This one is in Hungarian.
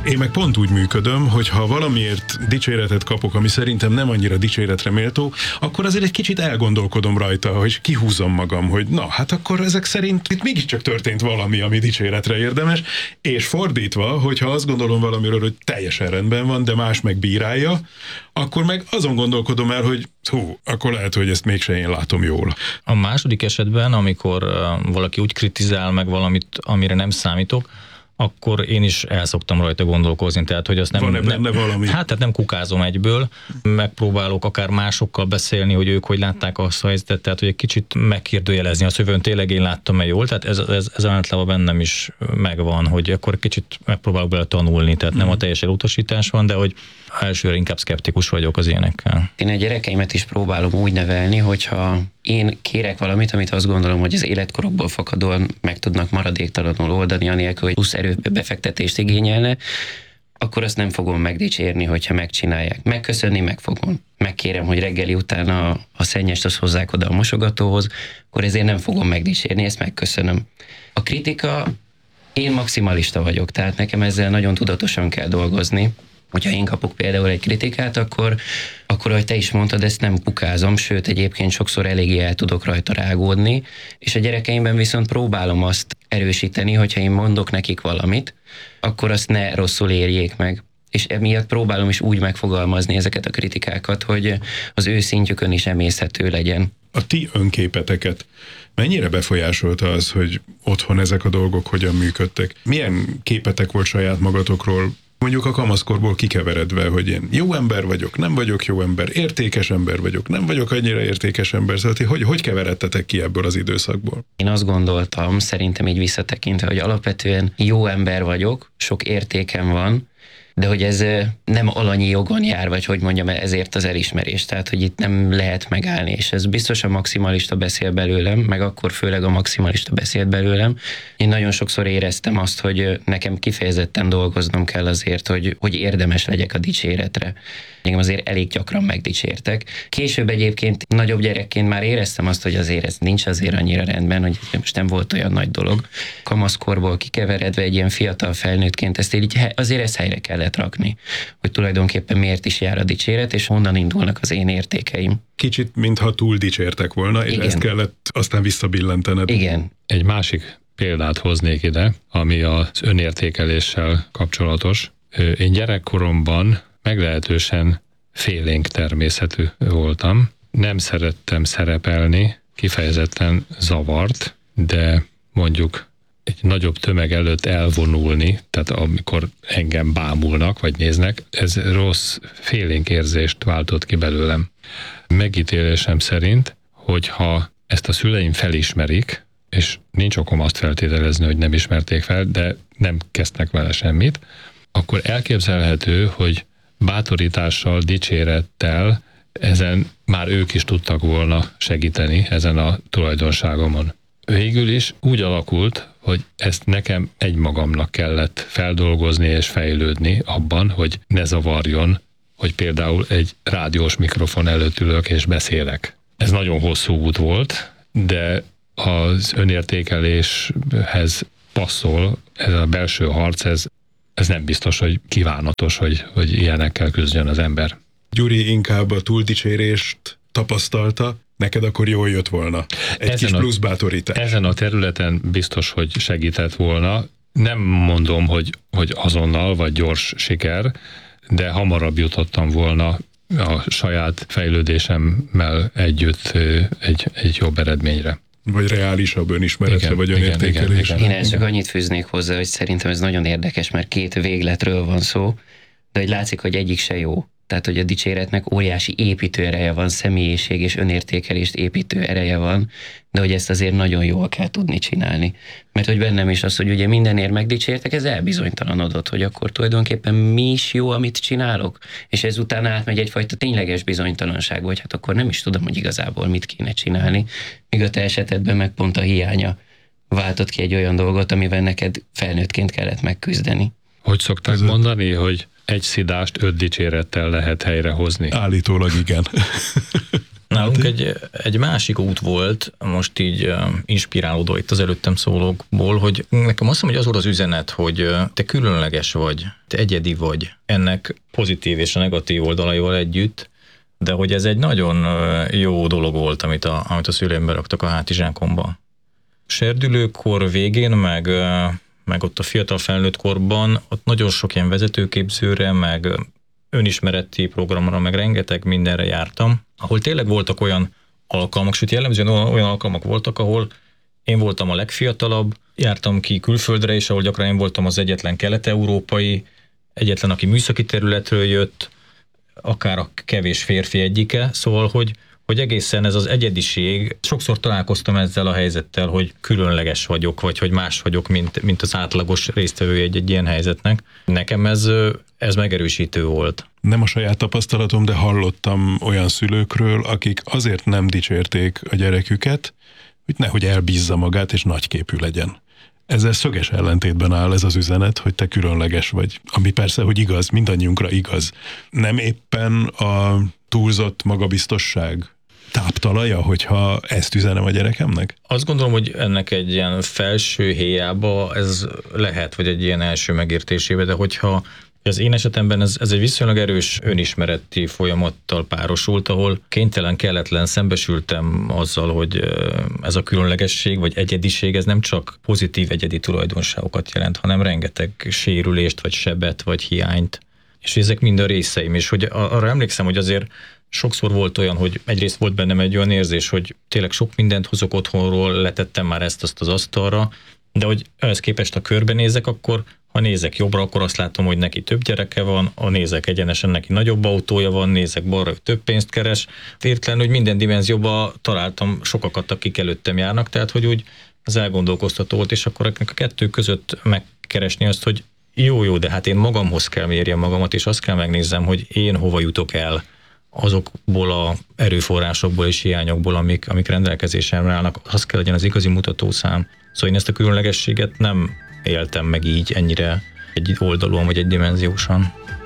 Én meg pont úgy működöm, hogy ha valamiért dicséretet kapok, ami szerintem nem annyira dicséretre méltó, akkor azért egy kicsit elgondolkodom rajta, hogy kihúzom magam, hogy na, hát akkor ezek szerint itt mégiscsak történt valami, ami dicséretre érdemes, és fordítva, hogyha azt gondolom valamiről, hogy teljesen rendben van, de más meg bírálja, akkor meg azon gondolkodom el, hogy akkor lehet, hogy ezt mégse én látom jól. A második esetben, amikor valaki úgy kritizál meg valamit, amire nem számítok, akkor én is el szoktam rajta gondolkozni, tehát hogy azt nem... Van-e benne valami? Hát tehát nem kukázom egyből, megpróbálok akár másokkal beszélni, hogy ők hogy látták azt a helyzetet, tehát hogy egy kicsit megkérdőjelezni a szövőn, tényleg én láttam-e jól, tehát ez általában bennem is megvan, hogy akkor kicsit megpróbálok bele tanulni, tehát nem a teljes elutasítás van, de hogy elsőre inkább szkeptikus vagyok az ilyenekkel. Én a gyerekeimet is próbálom úgy nevelni, hogyha én kérek valamit, amit azt gondolom, hogy az életkorokból fakadóan meg tudnak maradéktalanul oldani, anélkül, hogy plusz erőbefektetést igényelne, akkor azt nem fogom megdicsérni, hogyha megcsinálják. Megköszönni meg fogom. Megkérem, hogy reggeli után a szennyest azt hozzák oda a mosogatóhoz, akkor ezért nem fogom megdicsérni, ezt megköszönöm. A kritika, én maximalista vagyok, tehát nekem ezzel nagyon tudatosan kell dolgozni. Hogyha én kapok például egy kritikát, akkor ahogy te is mondtad, ezt nem kukázom, sőt egyébként sokszor eléggé el tudok rajta rágódni, és a gyerekeimben viszont próbálom azt erősíteni, hogyha én mondok nekik valamit, akkor azt ne rosszul érjék meg. És emiatt próbálom is úgy megfogalmazni ezeket a kritikákat, hogy az ő szintjükön is emészhető legyen. A ti önképeteket mennyire befolyásolta az, hogy otthon ezek a dolgok hogyan működtek? Milyen képetek volt saját magatokról, mondjuk a kamaszkorból kikeveredve, hogy én jó ember vagyok, nem vagyok jó ember, értékes ember vagyok, nem vagyok annyira értékes ember, szóval hogy keveredtetek ki ebből az időszakból? Én azt gondoltam, szerintem így visszatekintve, hogy alapvetően jó ember vagyok, sok értékem van, de hogy ez nem alanyi jogon jár, vagy hogy mondjam, ezért az elismerés. Tehát, hogy itt nem lehet megállni, és ez biztos a maximalista beszél belőlem, meg akkor főleg a maximalista beszélt belőlem. Én nagyon sokszor éreztem azt, hogy nekem kifejezetten dolgoznom kell azért, hogy érdemes legyek a dicséretre. Engem azért elég gyakran megdicsértek. Később egyébként nagyobb gyerekként már éreztem azt, hogy azért ez nincs azért annyira rendben, hogy most nem volt olyan nagy dolog. Kamaszkorból kikeveredve egy ilyen fiatal felnőttként azért ezt helyre kellett rakni, hogy tulajdonképpen miért is jár a dicséret, és honnan indulnak az én értékeim. Kicsit, mintha túl dicsértek volna, és igen, ezt kellett aztán visszabillentened. Igen. Egy másik példát hoznék ide, ami az önértékeléssel kapcsolatos. Én gyerekkoromban meglehetősen félénk természetű voltam. Nem szerettem szerepelni, kifejezetten zavart, de mondjuk egy nagyobb tömeg előtt elvonulni, tehát amikor engem bámulnak, vagy néznek, ez rossz félénk érzést váltott ki belőlem. Megítélésem szerint, hogyha ezt a szüleim felismerik, és nincs okom azt feltételezni, hogy nem ismerték fel, de nem kezdtek vele semmit, akkor elképzelhető, hogy bátorítással, dicsérettel ezen már ők is tudtak volna segíteni ezen a tulajdonságomon. Végül is úgy alakult, hogy ezt nekem egymagamnak kellett feldolgozni és fejlődni abban, hogy ne zavarjon, hogy például egy rádiós mikrofon előtt ülök és beszélek. Ez nagyon hosszú út volt, de az önértékeléshez passzol, ez a belső harc, ez nem biztos, hogy kívánatos, hogy ilyenekkel küzdjön az ember. Gyuri inkább a túldicsérést tapasztalta, neked akkor jól jött volna. Egy kis plusz bátorítás. Ezen a területen biztos, hogy segített volna. Nem mondom, hogy azonnal vagy gyors siker, de hamarabb jutottam volna a saját fejlődésemmel együtt egy jobb eredményre. Vagy reálisabb önismeretre, vagy önértékelésre. Én ezt csak annyit fűznék hozzá, hogy szerintem ez nagyon érdekes, mert két végletről van szó, de hogy látszik, hogy egyik se jó. Tehát, hogy a dicséretnek óriási építő ereje van, személyiség és önértékelést építő ereje van, de hogy ezt azért nagyon jól kell tudni csinálni. Mert hogy bennem is az, hogy ugye mindenért megdicsértek, ez elbizonytalanodott, hogy akkor tulajdonképpen mi is jó, amit csinálok, és ezután átmegy egyfajta tényleges bizonytalanság, vagy hát akkor nem is tudom, hogy igazából mit kéne csinálni, míg a te esetedben meg pont a hiánya váltott ki egy olyan dolgot, amivel neked felnőttként kellett megküzdeni. Hogy szokták mondani, hogy egy szidást 5 dicsérettel lehet helyrehozni? Állítólag igen. Nálunk egy másik út volt, most így inspirálódó itt az előttem szólókból, hogy nekem azt mondom, hogy az volt az üzenet, hogy te különleges vagy, te egyedi vagy, ennek pozitív és a negatív oldalaival együtt, de hogy ez egy nagyon jó dolog volt, amit a szüleim beraktak a hátizsákomba. Serdülőkor végén, meg ott a fiatal felnőtt korban, ott nagyon sok ilyen vezetőképzőre, meg önismereti programra, meg rengeteg mindenre jártam, ahol tényleg voltak olyan alkalmak, sőt jellemzően olyan alkalmak voltak, ahol én voltam a legfiatalabb, jártam ki külföldre, és ahol gyakran én voltam az egyetlen kelet-európai, egyetlen, aki műszaki területről jött, akár a kevés férfi egyike, szóval, hogy egészen ez az egyediség, sokszor találkoztam ezzel a helyzettel, hogy különleges vagyok, vagy hogy más vagyok, mint az átlagos résztvevő egy ilyen helyzetnek. Nekem ez megerősítő volt. Nem a saját tapasztalatom, de hallottam olyan szülőkről, akik azért nem dicsérték a gyereküket, hogy nehogy elbízza magát és nagyképű legyen. Ezzel szöges ellentétben áll ez az üzenet, hogy te különleges vagy. Ami persze, hogy igaz, mindannyiunkra igaz. Nem éppen a túlzott magabiztosság táptalaja, hogyha ezt üzenem a gyerekemnek? Azt gondolom, hogy ennek egy ilyen felső héjába ez lehet, vagy egy ilyen első megértésébe, de hogyha az én esetemben ez egy viszonylag erős önismereti folyamattal párosult, ahol kénytelen, kelletlen szembesültem azzal, hogy ez a különlegesség vagy egyediség, ez nem csak pozitív egyedi tulajdonságokat jelent, hanem rengeteg sérülést, vagy sebet, vagy hiányt. És ezek mind a részeim, és hogy arra emlékszem, hogy azért sokszor volt olyan, hogy egyrészt volt bennem egy olyan érzés, hogy tényleg sok mindent hozok otthonról, letettem már ezt-azt az asztalra, de hogy ehhez képest, ha körbenézek, akkor ha nézek jobbra, akkor azt látom, hogy neki több gyereke van, ha nézek egyenesen, neki nagyobb autója van, nézek balra, hogy több pénzt keres. Értelen, hogy minden dimenzióban találtam sokakat, akik előttem járnak, tehát hogy úgy az elgondolkoztató volt, és akkor a kettő között megkeresni azt, hogy jó, de hát én magamhoz kell mérjem magamat, és azt kell megnézzem, hogy én hova jutok el azokból a erőforrásokból és hiányokból, amik rendelkezésemre állnak, az kell legyen az igazi mutatószám. Szóval én ezt a különlegességet nem éltem meg így ennyire egy oldalon vagy egy dimenziósan.